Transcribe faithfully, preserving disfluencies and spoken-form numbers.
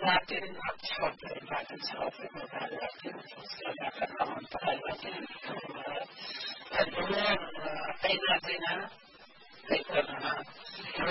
لكن تفضل بعد الصلاة لكن كما انتهى لكن الأمور بيناتنا بيننا